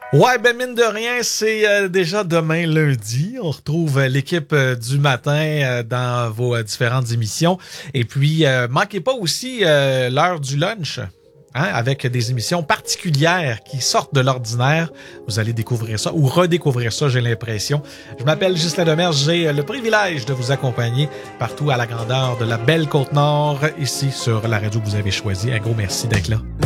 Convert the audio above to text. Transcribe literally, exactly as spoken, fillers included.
Ouais, ben mine de rien, c'est euh, déjà demain lundi. On retrouve euh, l'équipe euh, du matin euh, dans vos euh, différentes émissions. Et puis, euh, manquez pas aussi euh, l'heure du lunch, hein, avec des émissions particulières qui sortent de l'ordinaire. Vous allez découvrir ça ou redécouvrir ça, j'ai l'impression. Je m'appelle Ghislain Demers, j'ai le privilège de vous accompagner partout à la grandeur de la belle Côte-Nord, ici sur la radio que vous avez choisie. Un gros merci d'être là.